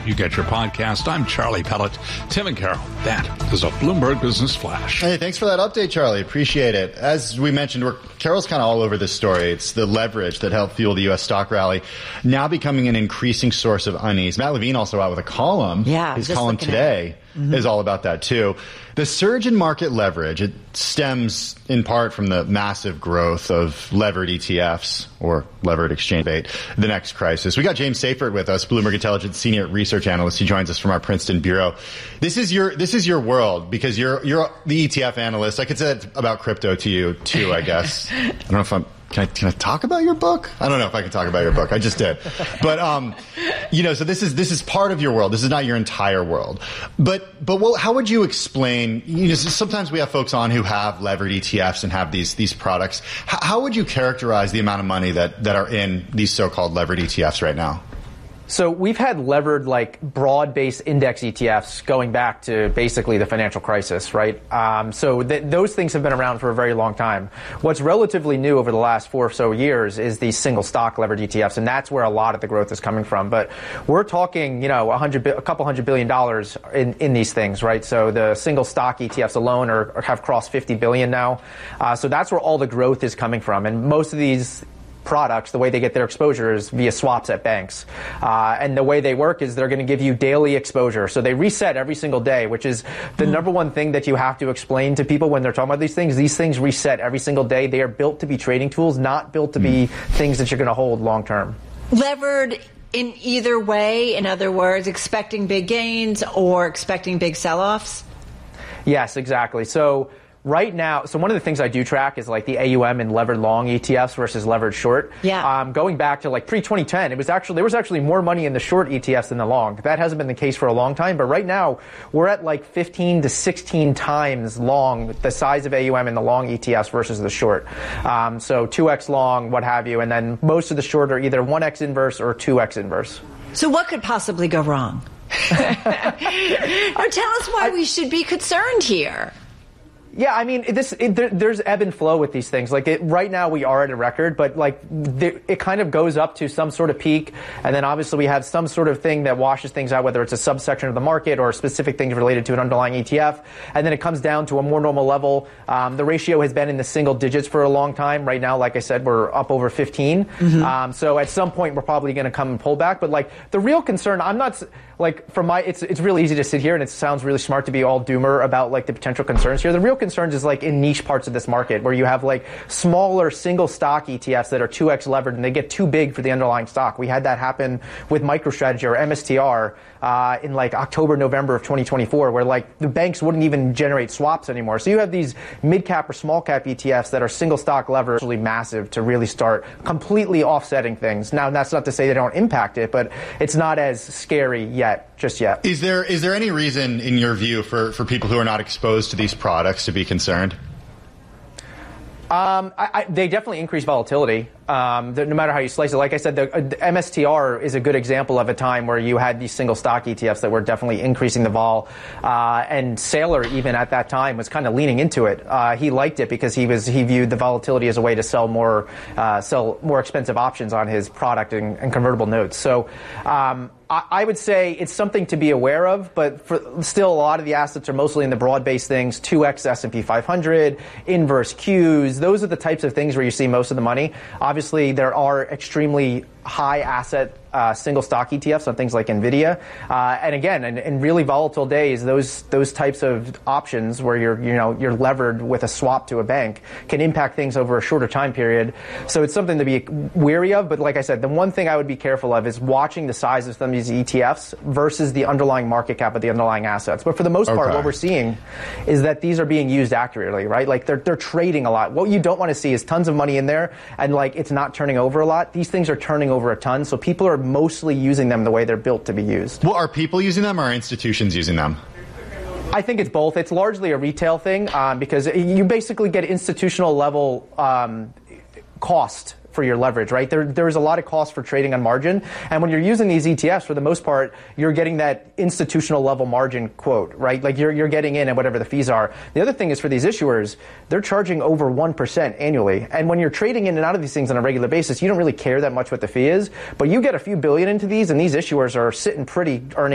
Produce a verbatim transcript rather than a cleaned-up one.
you get your podcast. I'm Charlie Pellet. Tim and Carol, that is a Bloomberg Business Flash. Hey, thanks for that update, Charlie. Appreciate it. As we mentioned, we're, Carol's kind of all over this story. It's the leverage that helped fuel the U S stock rally, now becoming an increasing source of unease. Matt Levine also out with a column. Yeah, his column today mm-hmm. is all about that too. The surge in market leverage, it stems in part from the massive growth of levered E T Fs or levered exchange rate, the next crisis. We got James Seyffert with us, Bloomberg Intelligence senior research analyst. He joins us from our Princeton bureau. This is your this is your world because you're you're the E T F analyst. I could say that about crypto to you too, I guess. I don't know if I'm Can I, can I talk about your book? I don't know if I can talk about your book. I just did. But, um, you know, so this is, this is part of your world. This is not your entire world. But, but what, how would you explain, you know, sometimes we have folks on who have levered E T Fs and have these, these products. How, how would you characterize the amount of money that, that are in these so-called levered E T Fs right now? So we've had levered, like, broad-based index E T Fs going back to basically the financial crisis, right? Um, so th- those things have been around for a very long time. What's relatively new over the last four or so years is these single stock levered E T Fs, and that's where a lot of the growth is coming from. But we're talking, you know, a hundred, a couple hundred billion dollars in, in these things, right? So the single stock E T Fs alone are, are have crossed fifty billion now. Uh, so that's where all the growth is coming from, and most of these products, the way they get their exposure is via swaps at banks. Uh, and the way they work is they're going to give you daily exposure. So they reset every single day, which is the mm. number one thing that you have to explain to people when they're talking about these things. These things reset every single day. They are built to be trading tools, not built to mm. be things that you're going to hold long term. Levered in either way, in other words, expecting big gains or expecting big sell-offs? Yes, exactly. So right now, so one of the things I do track is like the A U M in levered long E T Fs versus levered short. Yeah. Um, going back to like pre twenty ten, it was actually there was actually more money in the short E T Fs than the long. That hasn't been the case for a long time, but right now we're at like fifteen to sixteen times long the size of A U M in the long E T Fs versus the short. Um, so two X long, what have you, and then most of the short are either one X inverse or two X inverse. So what could possibly go wrong? Or tell us why we should be concerned here. Yeah, I mean, this it, there, there's ebb and flow with these things. Like it, right now, we are at a record, but like there, it kind of goes up to some sort of peak, and then obviously we have some sort of thing that washes things out, whether it's a subsection of the market or specific things related to an underlying E T F, and then it comes down to a more normal level. Um, the ratio has been in the single digits for a long time. Right now, like I said, we're up over fifteen. Mm-hmm. Um, so at some point, we're probably going to come and pull back. But like the real concern, I'm not like from my. It's it's really easy to sit here, and it sounds really smart to be all doomer about like the potential concerns here. The real concerns is like in niche parts of this market where you have like smaller single stock E T Fs that are two X levered and they get too big for the underlying stock. We had that happen with MicroStrategy or M S T R uh, in like October, November of twenty twenty-four, where like the banks wouldn't even generate swaps anymore. So you have these mid cap or small cap E T Fs that are single stock levered, really massive to really start completely offsetting things. Now that's not to say they don't impact it, but it's not as scary yet, just yet. Is there is there any reason in your view for, for people who are not exposed to these products to be concerned? Um, I, I, they definitely increase volatility, um, the, no matter how you slice it. Like I said, the, uh, the M S T R is a good example of a time where you had these single stock E T Fs that were definitely increasing the vol. Uh, and Saylor, even at that time, was kind of leaning into it. Uh, he liked it because he was he viewed the volatility as a way to sell more uh, sell more expensive options on his product and, and convertible notes. So um, I, I would say it's something to be aware of, but for, still a lot of the assets are mostly in the broad-based things, two X S and P five hundred, inverse Qs. Those are the types of things where you see most of the money. Obviously, there are extremely high asset uh, single stock E T Fs on things like NVIDIA. Uh, and again, in, in really volatile days, those those types of options where you're you know you're levered with a swap to a bank can impact things over a shorter time period. So it's something to be wary of. But like I said, the one thing I would be careful of is watching the size of some of these E T Fs versus the underlying market cap of the underlying assets. But for the most part, okay. what we're seeing is that these are being used accurately, right? Like they're they're trading a lot. What you don't want to see is tons of money in there and like it's not turning over a lot. These things are turning over a ton. So people are mostly using them the way they're built to be used. Well, are people using them or are institutions using them? I think it's both. It's largely a retail thing um, because you basically get institutional level um, cost for your leverage, right? There, there's a lot of cost for trading on margin. And when you're using these E T Fs, for the most part, you're getting that institutional level margin quote, right? Like you're, you're getting in at whatever the fees are. The other thing is for these issuers, they're charging over one percent annually. And when you're trading in and out of these things on a regular basis, you don't really care that much what the fee is, but you get a few billion into these and these issuers are sitting pretty earning